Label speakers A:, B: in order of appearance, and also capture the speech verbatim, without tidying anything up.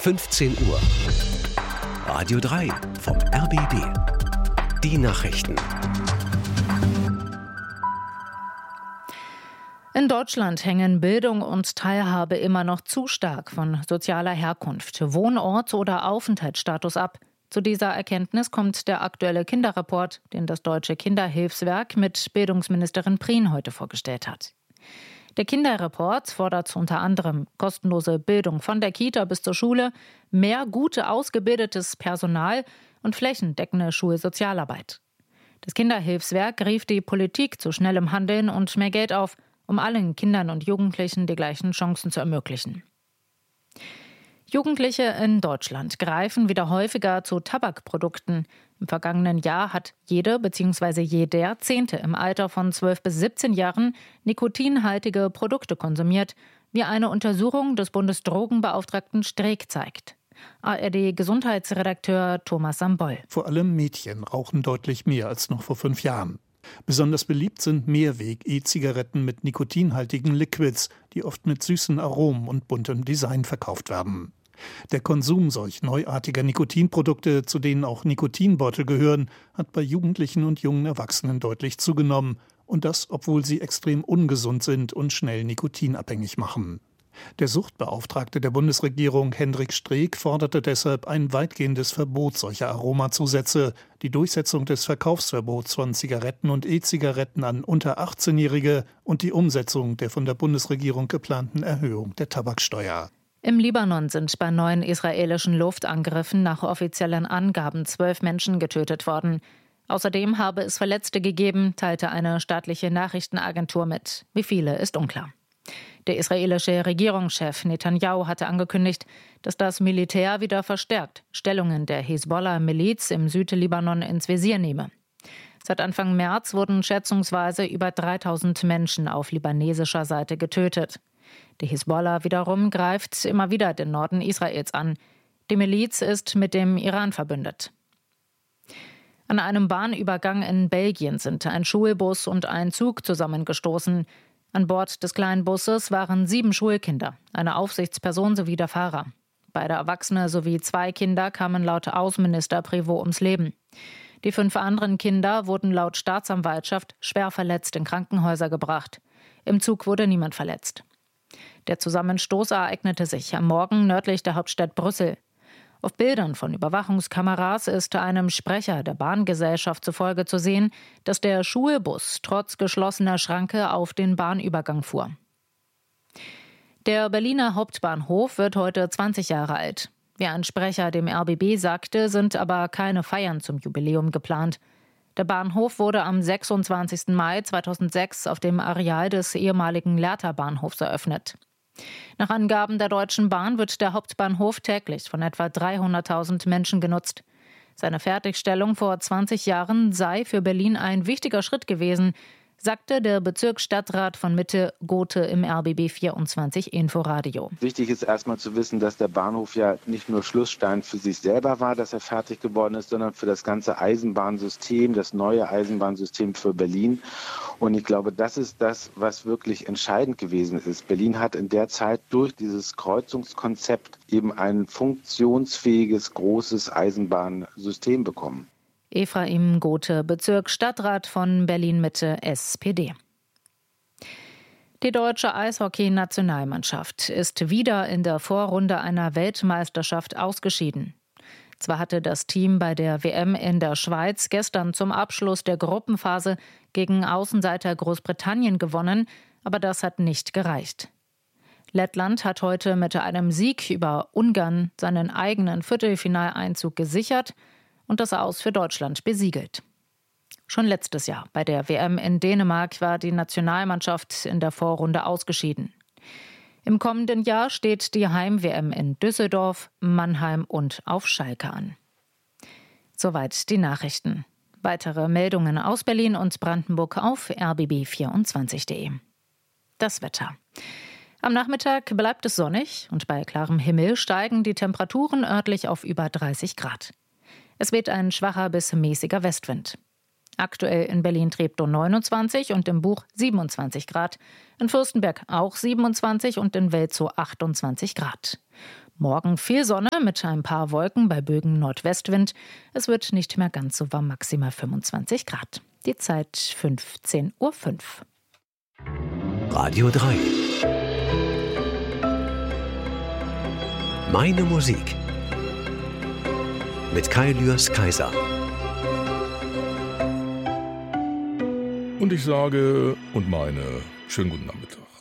A: fünfzehn Uhr. Radio drei vom R B B. Die Nachrichten.
B: In Deutschland hängen Bildung und Teilhabe immer noch zu stark von sozialer Herkunft, Wohnort oder Aufenthaltsstatus ab. Zu dieser Erkenntnis kommt der aktuelle Kinderreport, den das Deutsche Kinderhilfswerk mit Bildungsministerin Prien heute vorgestellt hat. Der Kinderreport fordert unter anderem kostenlose Bildung von der Kita bis zur Schule, mehr gute ausgebildetes Personal und flächendeckende Schulsozialarbeit. Das Kinderhilfswerk rief die Politik zu schnellem Handeln und mehr Geld auf, um allen Kindern und Jugendlichen die gleichen Chancen zu ermöglichen. Jugendliche in Deutschland greifen wieder häufiger zu Tabakprodukten. Im vergangenen Jahr hat jede bzw. jeder Zehnte im Alter von zwölf bis siebzehn Jahren nikotinhaltige Produkte konsumiert, wie eine Untersuchung des Bundesdrogenbeauftragten Streeck zeigt. A R D-Gesundheitsredakteur Thomas Sambol.
C: Vor allem Mädchen rauchen deutlich mehr als noch vor fünf Jahren. Besonders beliebt sind Mehrweg-E-Zigaretten mit nikotinhaltigen Liquids, die oft mit süßen Aromen und buntem Design verkauft werden. Der Konsum solch neuartiger Nikotinprodukte, zu denen auch Nikotinbeutel gehören, hat bei Jugendlichen und jungen Erwachsenen deutlich zugenommen. Und das, obwohl sie extrem ungesund sind und schnell nikotinabhängig machen. Der Suchtbeauftragte der Bundesregierung, Hendrik Streeck, forderte deshalb ein weitgehendes Verbot solcher Aromazusätze, die Durchsetzung des Verkaufsverbots von Zigaretten und E-Zigaretten an unter achtzehnjährige und die Umsetzung der von der Bundesregierung geplanten Erhöhung der Tabaksteuer.
B: Im Libanon sind bei neuen israelischen Luftangriffen nach offiziellen Angaben zwölf Menschen getötet worden. Außerdem habe es Verletzte gegeben, teilte eine staatliche Nachrichtenagentur mit. Wie viele, ist unklar. Der israelische Regierungschef Netanyahu hatte angekündigt, dass das Militär wieder verstärkt Stellungen der Hisbollah-Miliz im Südlibanon ins Visier nehme. Seit Anfang März wurden schätzungsweise über dreitausend Menschen auf libanesischer Seite getötet. Die Hisbollah wiederum greift immer wieder den Norden Israels an. Die Miliz ist mit dem Iran verbündet. An einem Bahnübergang in Belgien sind ein Schulbus und ein Zug zusammengestoßen. An Bord des kleinen Busses waren sieben Schulkinder, eine Aufsichtsperson sowie der Fahrer. Beide Erwachsene sowie zwei Kinder kamen laut Außenminister Prévost ums Leben. Die fünf anderen Kinder wurden laut Staatsanwaltschaft schwer verletzt in Krankenhäuser gebracht. Im Zug wurde niemand verletzt. Der Zusammenstoß ereignete sich am Morgen nördlich der Hauptstadt Brüssel. Auf Bildern von Überwachungskameras ist einem Sprecher der Bahngesellschaft zufolge zu sehen, dass der Schulbus trotz geschlossener Schranke auf den Bahnübergang fuhr. Der Berliner Hauptbahnhof wird heute zwanzig Jahre alt. Wie ein Sprecher dem R B B sagte, sind aber keine Feiern zum Jubiläum geplant. Der Bahnhof wurde am sechsundzwanzigsten Mai zweitausendsechs auf dem Areal des ehemaligen Lehrter-Bahnhofs eröffnet. Nach Angaben der Deutschen Bahn wird der Hauptbahnhof täglich von etwa dreihunderttausend Menschen genutzt. Seine Fertigstellung vor zwanzig Jahren sei für Berlin ein wichtiger Schritt gewesen, sagte der Bezirksstadtrat von Mitte Gothe im R B B vierundzwanzig Inforadio.
D: Wichtig ist erstmal zu wissen, dass der Bahnhof ja nicht nur Schlussstein für sich selber war, dass er fertig geworden ist, sondern für das ganze Eisenbahnsystem, das neue Eisenbahnsystem für Berlin. Und ich glaube, das ist das, was wirklich entscheidend gewesen ist. Berlin hat in der Zeit durch dieses Kreuzungskonzept eben ein funktionsfähiges, großes Eisenbahnsystem bekommen.
B: Ephraim Gothe, Bezirksstadtrat von Berlin-Mitte, S P D. Die deutsche Eishockey-Nationalmannschaft ist wieder in der Vorrunde einer Weltmeisterschaft ausgeschieden. Zwar hatte das Team bei der W M in der Schweiz gestern zum Abschluss der Gruppenphase gegen Außenseiter Großbritannien gewonnen, aber das hat nicht gereicht. Lettland hat heute mit einem Sieg über Ungarn seinen eigenen Viertelfinaleinzug gesichert und das Aus für Deutschland besiegelt. Schon letztes Jahr bei der W M in Dänemark war die Nationalmannschaft in der Vorrunde ausgeschieden. Im kommenden Jahr steht die Heim-W M in Düsseldorf, Mannheim und auf Schalke an. Soweit die Nachrichten. Weitere Meldungen aus Berlin und Brandenburg auf r b b vierundzwanzig punkt de. Das Wetter. Am Nachmittag bleibt es sonnig und bei klarem Himmel steigen die Temperaturen örtlich auf über dreißig Grad. Es weht ein schwacher bis mäßiger Westwind. Aktuell in Berlin-Treptow neunundzwanzig und im Buch siebenundzwanzig Grad. In Fürstenberg auch siebenundzwanzig und in Welzow achtundzwanzig Grad. Morgen viel Sonne mit ein paar Wolken bei Bögen Nordwestwind. Es wird nicht mehr ganz so warm, maximal fünfundzwanzig Grad. Die Zeit fünfzehn Uhr fünf.
A: Radio drei. Meine Musik. Mit Kai Lührs Kaiser.
E: Und ich sage und meine, schönen guten Nachmittag.